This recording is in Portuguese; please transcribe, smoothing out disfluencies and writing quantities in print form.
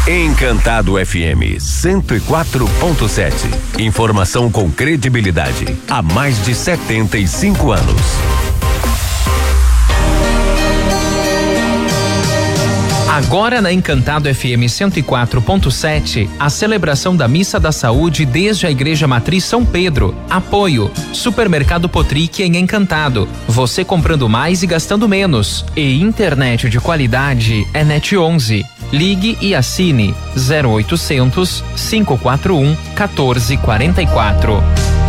Encantado FM 104.7. Informação com credibilidade há mais de 75 anos. Agora na Encantado FM 104.7, a celebração da Missa da Saúde desde a Igreja Matriz São Pedro. Apoio: Supermercado Potrique em Encantado. Você comprando mais e gastando menos. E internet de qualidade é Net 11. Ligue e assine 0800 541 1444.